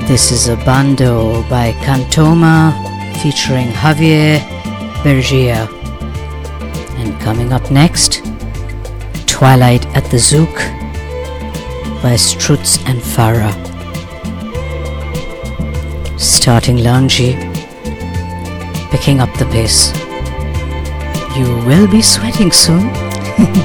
This is a Bando by Cantoma featuring Javier Bergia. And coming up next, Twilight at the Zouk by Strutz and Farah. Starting loungy, picking up the pace. You will be sweating soon.